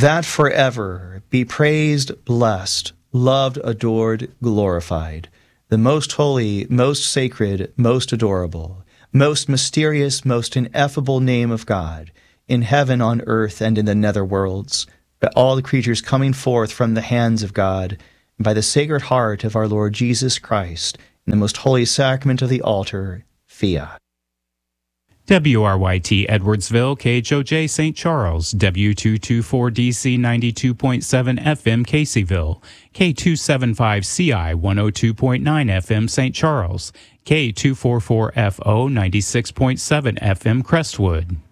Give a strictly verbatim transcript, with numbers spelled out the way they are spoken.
that forever be praised, blessed, loved, adored, glorified, the most holy, most sacred, most adorable, most mysterious, most ineffable name of God, in heaven, on earth, and in the nether worlds, by all the creatures coming forth from the hands of God, and by the Sacred Heart of our Lord Jesus Christ, in the most holy sacrament of the altar, fiat. W R Y T Edwardsville, K H O J Saint Charles, W two twenty-four D C ninety-two point seven F M Caseyville, K two seventy-five C I one oh two point nine F M Saint Charles, K two forty-four F O ninety-six point seven F M Crestwood.